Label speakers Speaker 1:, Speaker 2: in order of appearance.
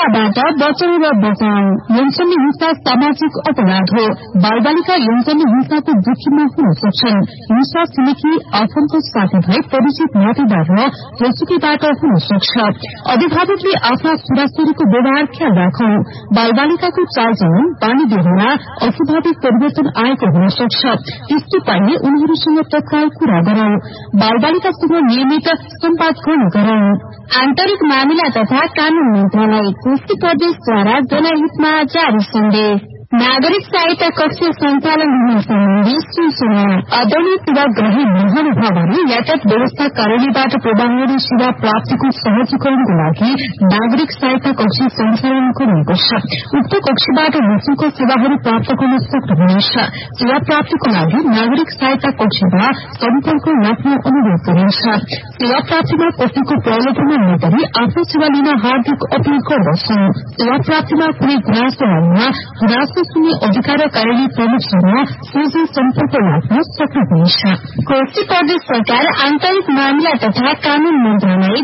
Speaker 1: हिंसाबाट बचाउ र बचाउ। यौन हिंसा सामाजिक अपराध हो। बालबालिका यौन हिंसाको जोखिममा हुन सक्छन्। हिंसा छिमेकी आफन्त साथीभाइ परिचित नातेदार र जोसुकीबाट हुन सक्छ। अभिभावकले आफ्ना छोराछोरीको व्यवहार ख्याल राखौं। बालबालिकाको चालचलन बानी व्यवहारमा अस्वाभाविक परिवर्तन आएको हुन सक्छ। त्यस्तो पाइए उनीहरूसँग तत्काल कुरा गरौं। बालबालिकासँग नियमित संवाद गर्न गरौं। आन्तरिक मामिला तथा कानून मन्त्रालय कोशी प्रदेशद्वारा जनहितमा जारी सन्देश। नागरिक सहायता कक्ष सञ्चालन हुने सम्बन्धी सूचना। आदरणीय सेवाग्राही महानुभावहरू यातायात व्यवस्था कार्यालयबाट प्रवाहहरू सेवा प्राप्तिको सहजीकरणको लागि नागरिक सहायता कक्ष सञ्चालन गरिएको छ। उक्त कक्षबाट निःशुल्क सेवाहरू प्राप्त गर्न सक्नुहुनेछ। सेवा प्राप्तिको लागि नागरिक सहायता कक्षमा सम्पर्क राख्न अनुरोध गरिन्छ। सेवा प्राप्तिमा कसैको प्रलोभनमा नपरी आफ्नो सेवा लिन हार्दिक अपील गर्दछौं। सेवा प्राप्तिमा कुनै गुनासो आउनमा गुनासो सुन्ने अधिकार कार्यालय प्रमुखसँग सोझै सम्पर्क राख्न सक्नुहुनेछ। कोशी प्रदेश सरकार आन्तरिक मामिला तथा कानून मन्त्रालय